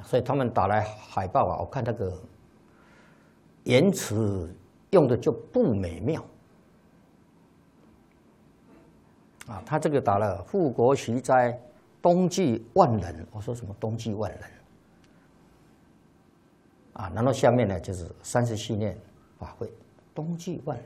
所以他们打来海报啊，我看那个言辞用的就不美妙啊。他这个打了富国息灾，冬季万人，我说什么冬季万人啊？然后下面呢就是30系念法会，冬季万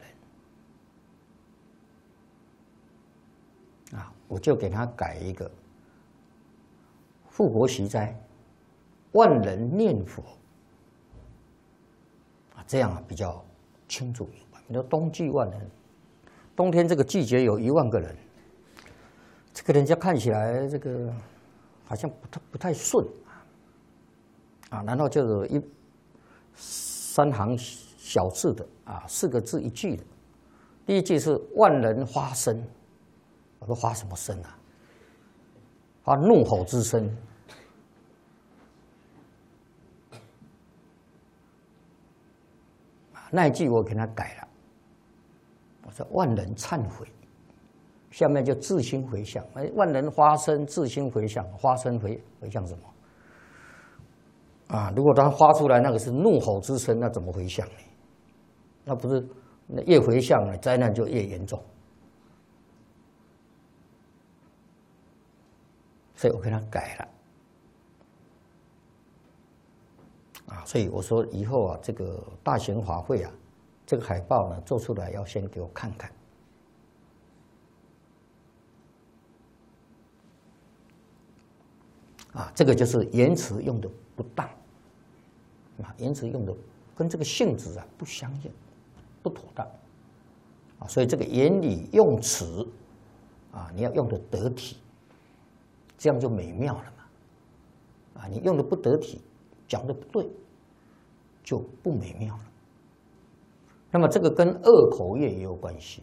人啊，我就给他改一个富国息灾，万人念佛啊，这样啊比较清楚。你说冬季万人，冬天这个季节有1万个人，这个人家看起来这个好像不太顺啊。然后就是3行小字的啊，4个字1句的。第一句是万人发声，我说发什么声啊？发怒吼之声。那一句我给他改了，我说万人忏悔，下面就自心回向。万人发声，自心回向，发声回向什么？啊，如果他发出来那个是怒吼之声，那怎么回向呢？那不是那越回向呢，灾难就越严重。所以我给他改了。啊，所以我说以后啊，这个大型法会啊，这个海报呢做出来要先给我看看。啊，这个就是言辞用的不当，啊，言辞用的跟这个性质啊不相应，不妥当。啊，所以这个言语用词啊，你要用的得体，这样就美妙了嘛。啊，你用的不得体，讲的不对，就不美妙了。那么这个跟恶口业也有关系，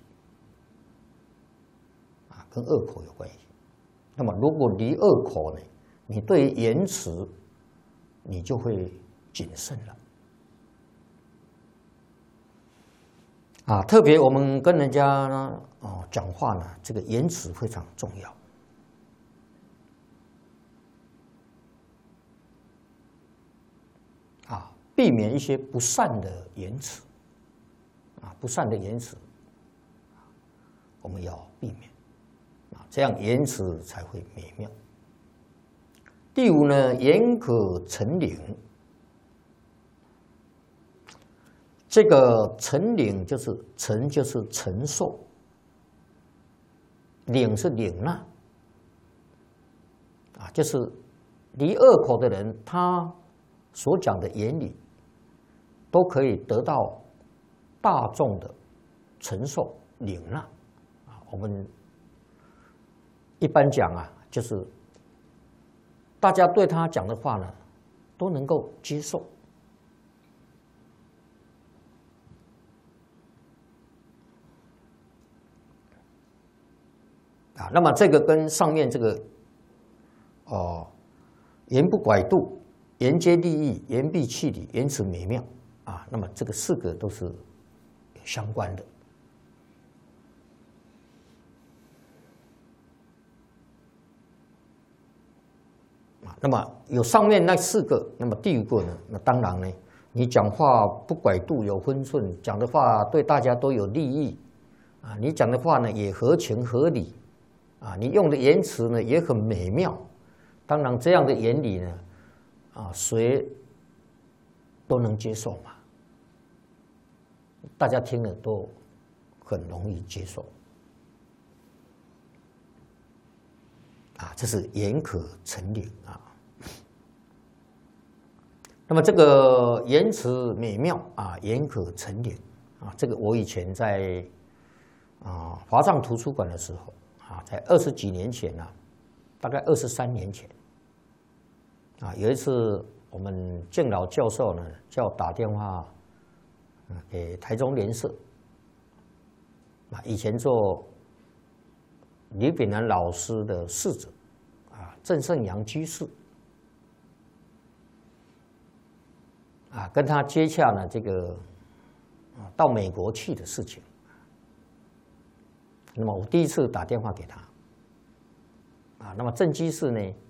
啊，跟恶口有关系。那么如果离恶口呢，你对言辞你就会谨慎了。啊，特别我们跟人家呢，讲话呢，这个言辞非常重要。啊，避免一些不善的言辞，啊，不善的言辞，我们要避免，啊，这样言辞才会美妙。第5呢，言可成领。这个成领就是成就是承受，领是领纳，啊，就是离恶口的人，他所讲的言语都可以得到大众的承受领纳啊。我们一般讲啊，就是大家对他讲的话呢，都能够接受。啊，那么这个跟上面这个言不拐度，言皆利益，言必弃理，言辞美妙啊，那么这个4个都是相关的。啊，那么有上面那4个，那么第5个呢？那当然呢，你讲话不拐度，有分寸，讲的话对大家都有利益啊，你讲的话呢也合情合理。啊，你用的言辞呢也很美妙，当然这样的言语呢，啊，谁都能接受嘛，大家听了都很容易接受。啊，这是言可成领啊。那么这个言辞美妙啊，言可成领啊，这个我以前在华藏图书馆的时候。啊，在20几年前啊，大概23年前，啊，有一次我们敬老教授呢，叫打电话给台中联社，啊，以前做李炳南老师的侍者，啊，郑胜阳居士，啊，跟他接洽呢这个到美国去的事情。那么我第一次打电话给他，啊，那么郑居士呢，